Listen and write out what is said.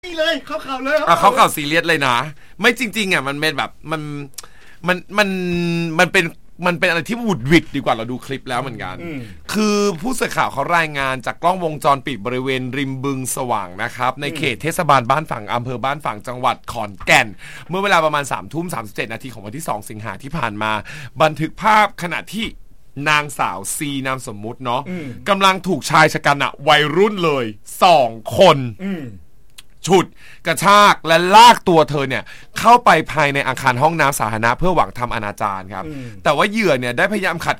นี่เลยเข้าข่าวเลยเข้าข่าวซีเรียสเลยนะไม่จริงๆอ่ะมันเป็นแบบมันเป็นอะไรที่หวุดหวิดดีกว่าเราดูคลิปแล้วเหมือนกันคือผู้สื่อข่าวเขารายงานจากกล้องวงจรปิดบริเวณริมบึงสว่างนะครับในเขตเทศบาลบ้านฝางอำเภอบ้านฝางจังหวัดขอนแก่นเมื่อเวลาประมาณ 3:37 นาทีของวันที่2สิงหาที่ผ่านมาบันทึกภาพขณะที่นางสาวซีนามสมมุติเนาะกำลังถูกชายชะกันอะวัยรุ่นเลย2คนฉุดกระชากและลากตัวเธอเนี่ยเข้าไปภายในอาคารห้องน้ำสาธารณะเพื่อหวังทำอนาจารครับแต่ว่าเหยื่อเนี่ยได้พยายามขัด